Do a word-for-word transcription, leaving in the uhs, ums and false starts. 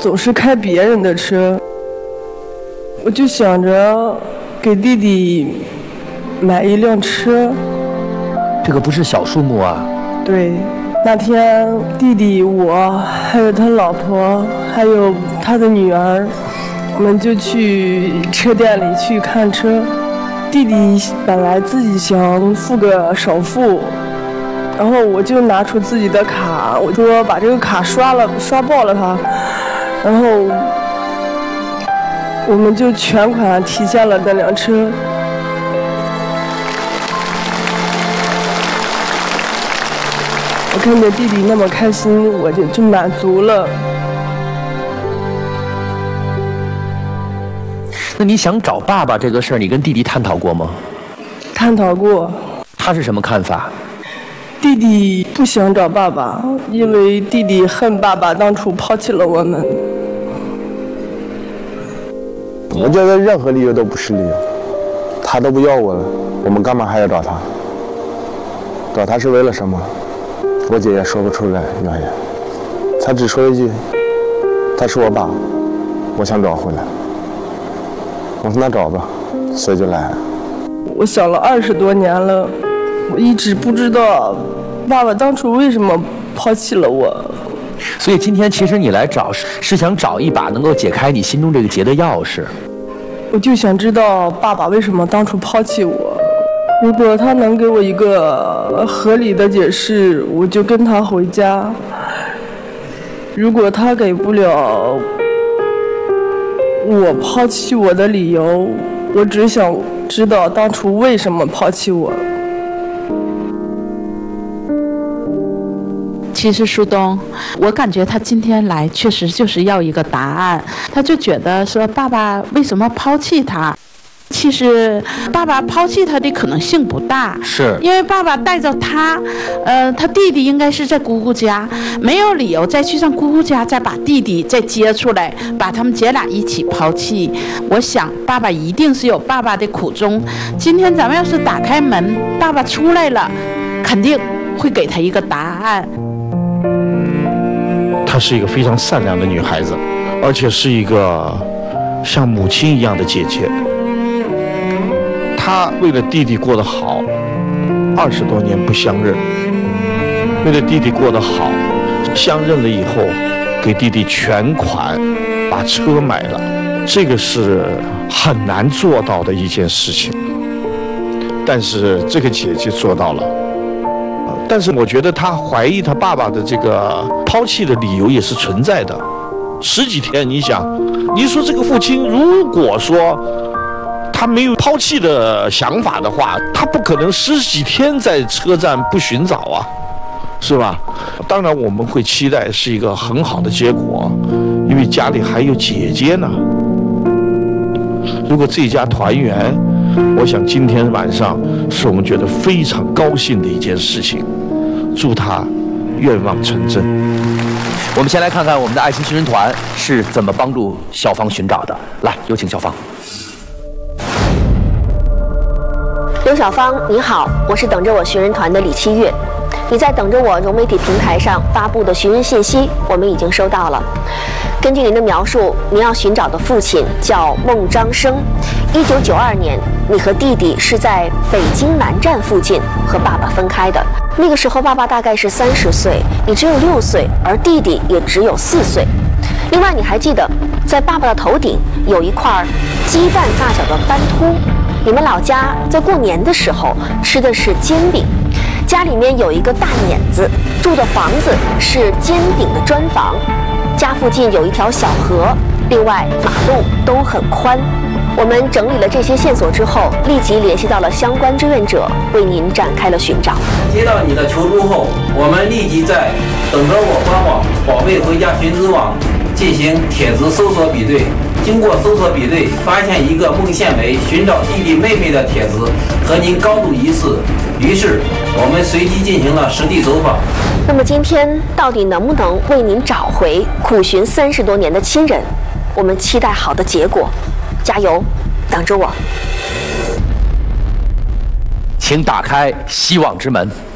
总是开别人的车，我就想着给弟弟买一辆车。 这个不是小数目啊。 对，那天弟弟我还有他老婆还有他的女儿，我们就去车店里去看车。弟弟本来自己想付个首付，然后我就拿出自己的卡，我说把这个卡刷了刷爆了它，然后我们就全款提现了那辆车。我看着弟弟那么开心，我就就满足了。 那你想找爸爸这个事儿，你跟弟弟探讨过吗？ 探讨过。 他是什么看法？ 弟弟不想找爸爸，因为弟弟恨爸爸当初抛弃了我们。 我觉得任何理由都不是理由，他都不要我了，我们干嘛还要找他？找他是为了什么？我姐也说不出来原因，她只说一句：“他是我爸，我想找回来。”我说那找吧，所以就来了。 我想了二十多年了，我一直不知道爸爸当初为什么抛弃了我。 所以今天其实你来找是是想找一把能够解开你心中这个结的钥匙。 我就想知道爸爸为什么当初抛弃我。如果他能给我一个合理的解释，我就跟他回家。如果他给不了我抛弃我的理由，我只想知道当初为什么抛弃我。 其实苏东，我感觉他今天来确实就是要一个答案。他就觉得说爸爸为什么抛弃他，其实爸爸抛弃他的可能性不大， 是因为爸爸带着他，呃，他弟弟应该是在姑姑家，没有理由再去上姑姑家再把弟弟再接出来，把他们姐俩一起抛弃。我想爸爸一定是有爸爸的苦衷。今天咱们要是打开门，爸爸出来了，肯定会给他一个答案。 她是一个非常善良的女孩子，而且是一个像母亲一样的姐姐。她为了弟弟过得好，二十多年不相认，为了弟弟过得好，相认了以后，给弟弟全款把车买了，这个是很难做到的一件事情。但是这个姐姐做到了。但是我觉得她怀疑她爸爸的这个抛弃的理由也是存在的。十几天，你想，你说这个父亲如果说他没有抛弃的想法的话，他不可能十几天在车站不寻找啊，是吧？当然我们会期待是一个很好的结果，因为家里还有姐姐呢。如果这一家团圆，我想今天晚上是我们觉得非常高兴的一件事情，祝他愿望成真。 我们先来看看我们的爱心寻人团是怎么帮助小芳寻找的。来，有请小芳。 刘小芳，你好，我是等着我寻人团的李七月。你在等着我融媒体平台上发布的寻人信息，我们已经收到了。根据您的描述，您要寻找的父亲叫孟章生。一九九二年，你和弟弟是在北京南站附近和爸爸分开的。那个时候，爸爸大概是三十岁，你只有六岁，而弟弟也只有四岁。另外，你还记得，在爸爸的头顶有一块鸡蛋大小的斑秃。你们老家在过年的时候吃的是煎饼，家里面有一个大碾子，住的房子是尖顶的砖房，家附近有一条小河，另外马路都很宽。我们整理了这些线索之后，立即联系到了相关志愿者，为您展开了寻找。 接到你的求助后，我们立即在等着我官网宝贝回家寻子网进行帖子搜索比对。经过搜索比对，发现一个孟宪维寻找弟弟妹妹的帖子和您高度疑似，于是我们随即进行了实地走访。 那么今天到底能不能为您找回苦寻三十多年的亲人？我们期待好的结果，加油，等着我。 请打开希望之门。